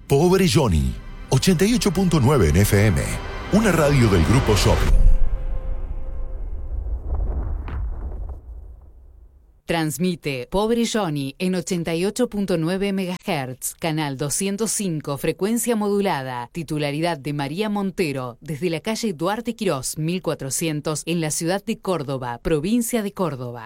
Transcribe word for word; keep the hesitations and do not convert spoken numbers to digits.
Pobre Johnny, ochenta y ocho punto nueve en F M, una radio del Grupo Shopping. Transmite Pobre Johnny en ochenta y ocho punto nueve megahertz, canal doscientos cinco, frecuencia modulada, titularidad de María Montero, desde la calle Duarte Quirós, mil cuatrocientos, en la ciudad de Córdoba, provincia de Córdoba.